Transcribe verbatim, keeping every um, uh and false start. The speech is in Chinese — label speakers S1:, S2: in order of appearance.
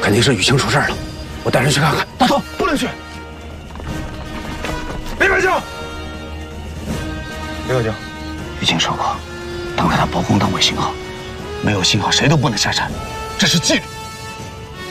S1: 肯定是雨晴出事了，我带人去看看。
S2: 大头，不能去！李百家，李百家，
S3: 雨晴说过，等待他包公当为信号，没有信号谁都不能下山，这是纪律。